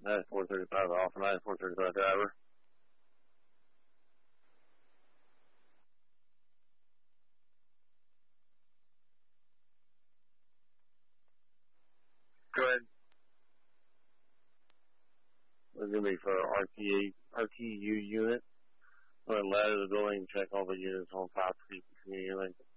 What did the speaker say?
9435 off, 9435 driver. Go ahead. It's going to be for RTU unit. I'm going to ladder the building, check all the units on top, see if you can see anything.